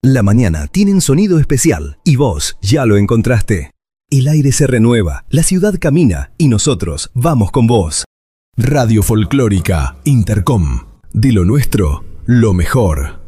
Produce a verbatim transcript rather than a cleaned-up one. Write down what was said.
La mañana tiene un sonido especial y vos ya lo encontraste. El aire se renueva, la ciudad camina y nosotros vamos con vos. Radio Folclórica Intercom. De lo nuestro, lo mejor.